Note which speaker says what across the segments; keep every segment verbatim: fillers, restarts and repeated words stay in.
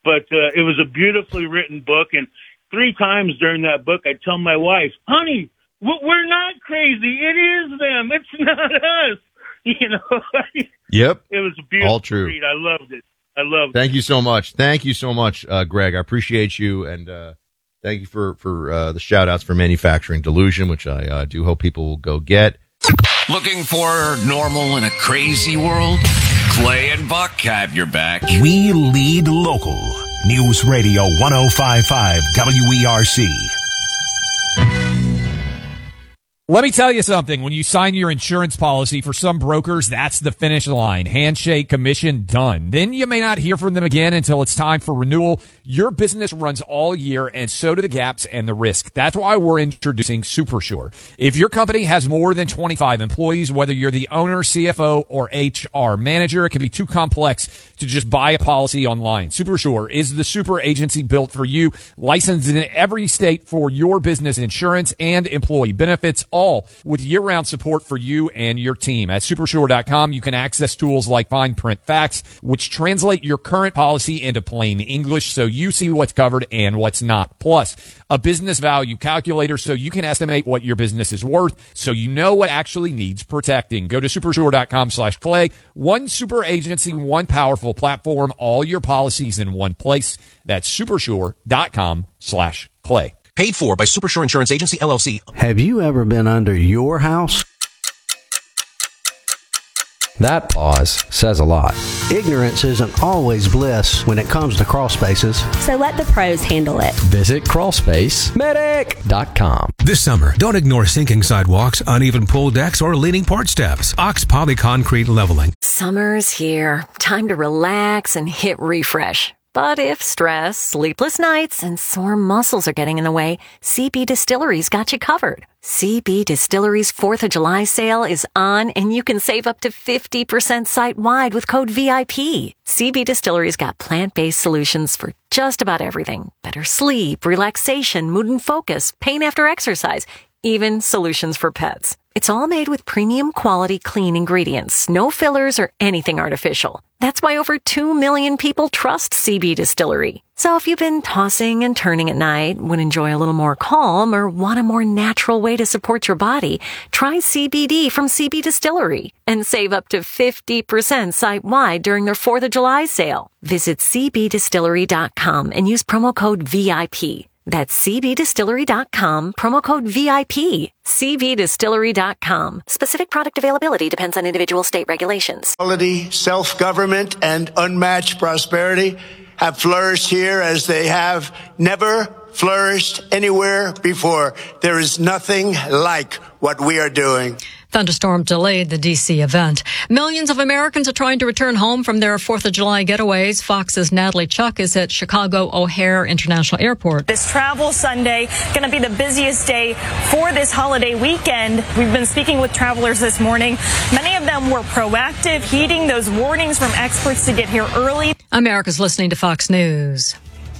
Speaker 1: But uh, it was a beautifully written book, and three times during that book, I tell my wife, honey, we're not crazy. It is them. It's not us. You know?
Speaker 2: Yep.
Speaker 1: It was a beautiful
Speaker 2: All true.
Speaker 1: read. I loved it. I loved
Speaker 2: Thank
Speaker 1: it.
Speaker 2: you so much. Thank you so much, uh, Greg. I appreciate you, and uh, thank you for, for uh, the shout-outs for Manufacturing Delusion, which I uh, do hope people will go get.
Speaker 3: Looking for normal in a crazy world? Clay and Buck have your back.
Speaker 4: We lead local. News Radio one oh five point five W E R C.
Speaker 5: Let me tell you something. When you sign your insurance policy, for some brokers, that's the finish line. Handshake, commission, done. Then you may not hear from them again until it's time for renewal. Your business runs all year, and so do the gaps and the risk. That's why we're introducing SuperSure. If your company has more than twenty-five employees, whether you're the owner, C F O, or H R manager, it can be too complex to just buy a policy online. SuperSure is the super agency built for you, licensed in every state for your business insurance and employee benefits, all with year-round support for you and your team. At supersure dot com, you can access tools like Fine Print Facts, which translate your current policy into plain English so you see what's covered and what's not. Plus, a business value calculator so you can estimate what your business is worth so you know what actually needs protecting. Go to supersure dot com slash clay. One super agency, one powerful platform, all your policies in one place. That's supersure dot com slash clay.
Speaker 6: Paid for by Supersure Insurance Agency, L L C.
Speaker 7: Have you ever been under your house? That pause says a lot. Ignorance isn't always bliss when it comes to crawl spaces.
Speaker 8: So let the pros handle it.
Speaker 7: Visit crawl space medic dot com.
Speaker 4: This summer, don't ignore sinking sidewalks, uneven pool decks, or leaning port steps. Ox Poly Concrete Leveling.
Speaker 9: Summer's here. Time to relax and hit refresh. But if stress, sleepless nights, and sore muscles are getting in the way, C B Distillery's got you covered. C B Distillery's fourth of July sale is on, and you can save up to fifty percent site-wide with code V I P. C B Distillery's got plant-based solutions for just about everything. Better sleep, relaxation, mood and focus, pain after exercise, even solutions for pets. It's all made with premium quality clean ingredients, no fillers or anything artificial. That's why over two million people trust C B Distillery. So if you've been tossing and turning at night, would enjoy a little more calm, or want a more natural way to support your body, try C B D from C B Distillery and save up to fifty percent site-wide during their fourth of July sale. Visit c b distillery dot com and use promo code V I P. That's c b distillery dot com, promo code V I P. c b distillery dot com. Specific product availability depends on individual state regulations.
Speaker 10: Quality, self-government, and unmatched prosperity have flourished here as they have never flourished anywhere before. There is nothing like what we are doing.
Speaker 11: Thunderstorm delayed the D C event. Millions of Americans are trying to return home from their fourth of July getaways. Fox's Natalie Chuck is at Chicago O'Hare International Airport.
Speaker 12: This travel Sunday going to be the busiest day for this holiday weekend. We've been speaking with travelers this morning. Many of them were proactive, heeding those warnings from experts to get here early.
Speaker 11: America's listening to Fox News.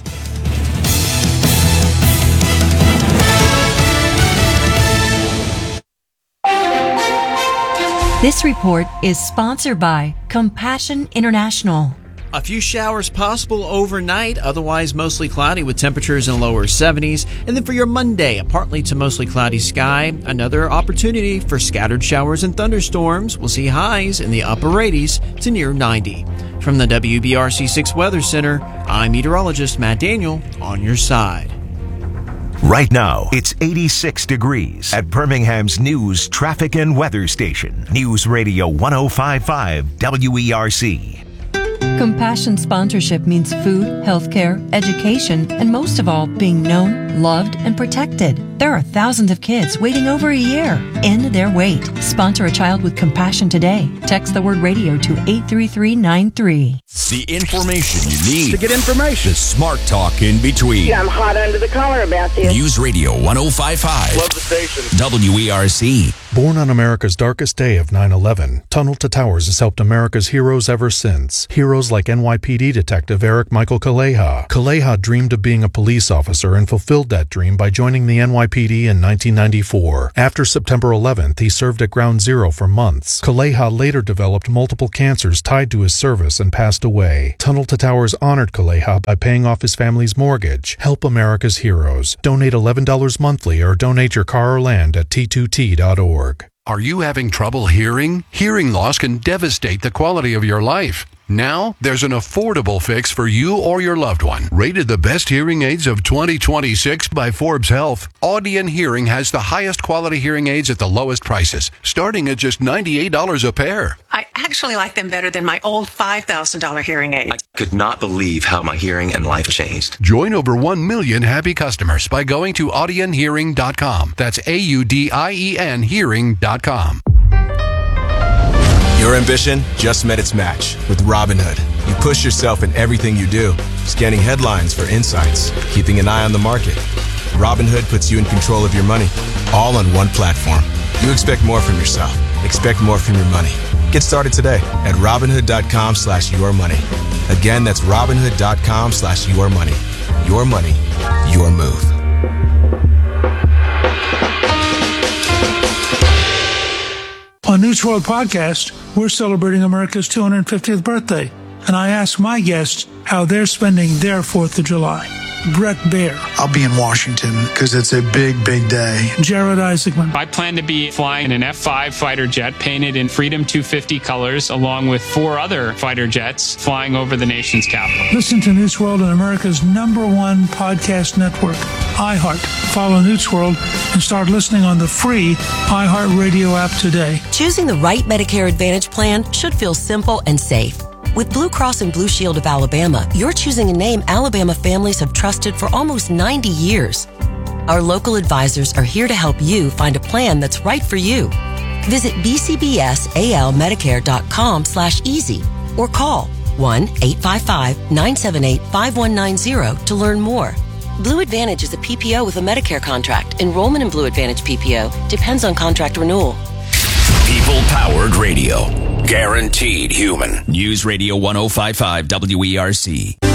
Speaker 13: This report is sponsored by Compassion International.
Speaker 14: A few showers possible overnight, otherwise mostly cloudy with temperatures in the lower seventies. And then for your Monday, a partly to mostly cloudy sky. Another opportunity for scattered showers and thunderstorms. We'll see highs in the upper eighties to near ninety. From the W B R C six Weather Center, I'm meteorologist Matt Daniel on your side.
Speaker 4: Right now, it's eighty-six degrees at Birmingham's news, traffic, and weather station. News Radio one oh five point five W E R C.
Speaker 13: Compassion sponsorship means food, healthcare, education, and most of all, being known, loved, and protected. There are thousands of kids waiting over a year. End their wait. Sponsor a child with compassion today. Text the word radio to eight three three nine three.
Speaker 3: The information you need
Speaker 15: to get information.
Speaker 3: The smart talk in between.
Speaker 16: Yeah, I'm hot under the collar about this.
Speaker 3: News Radio one oh five point five.
Speaker 16: Love the station.
Speaker 3: W E R C.
Speaker 17: Born on America's darkest day of nine eleven, Tunnel to Towers has helped America's heroes ever since. Heroes
Speaker 15: Tales like N Y P D detective Eric Michael Kaleha. Kaleha dreamed of being a police officer and fulfilled that dream by joining the N Y P D in nineteen ninety-four. After September eleventh, he served at Ground Zero for months. Kaleha later developed multiple cancers tied to his service and passed away. Tunnel to Towers honored Kaleha by paying off his family's mortgage. Help America's heroes. Donate eleven dollars monthly or donate your car or land at T two T dot org.
Speaker 17: Are you having trouble hearing? Hearing loss can devastate the quality of your life. Now, there's an affordable fix for you or your loved one. Rated the best hearing aids of twenty twenty-six by Forbes Health, Audion Hearing has the highest quality hearing aids at the lowest prices, starting at just ninety-eight dollars a pair.
Speaker 18: I actually like them better than my old five thousand dollars hearing aid.
Speaker 6: I could not believe how my hearing and life changed.
Speaker 17: Join over one million happy customers by going to audion hearing dot com. That's A U D I E N hearing dot com.
Speaker 19: Your ambition just met its match with Robinhood. You push yourself in everything you do, scanning headlines for insights, keeping an eye on the market. Robinhood puts you in control of your money, all on one platform. You expect more from yourself. Expect more from your money. Get started today at Robinhood.com slash your money. Again, that's Robinhood.com slash your money. Your money, your move.
Speaker 20: On News World Podcast, we're celebrating America's two hundred fiftieth birthday, and I asked my guests how they're spending their fourth of July. Brett Baer.
Speaker 21: I'll be in Washington because it's a big, big day.
Speaker 20: Jared Isaacman.
Speaker 22: I plan to be flying an F five fighter jet painted in Freedom two fifty colors, along with four other fighter jets flying over the nation's capital.
Speaker 20: Listen to News World on America's number one podcast network, iHeart. Follow News World and start listening on the free iHeart Radio app today.
Speaker 23: Choosing the right Medicare Advantage plan should feel simple and safe. With Blue Cross and Blue Shield of Alabama, you're choosing a name Alabama families have trusted for almost ninety years. Our local advisors are here to help you find a plan that's right for you. Visit b c b s a l medicare dot com slash easy or call one eight five five, nine seven eight, five one nine zero to learn more. Blue Advantage is a P P O with a Medicare contract. Enrollment in Blue Advantage P P O depends on contract renewal.
Speaker 3: People-powered radio. Guaranteed human. News Radio one oh five point five W E R C.